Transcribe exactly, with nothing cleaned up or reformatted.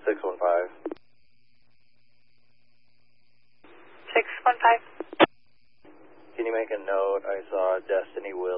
six one five. six one five. Can you make a note? I saw Destiny Will